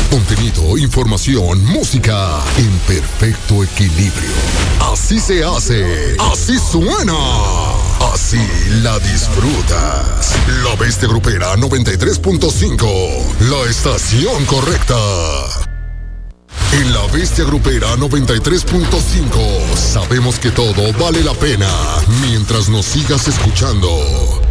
Contenido, información, música en perfecto equilibrio. Así se hace, así suena, así la disfrutas. La Bestia Grupera 93.5, la estación correcta. En La Bestia Grupera 93.5 sabemos que todo vale la pena mientras nos sigas escuchando.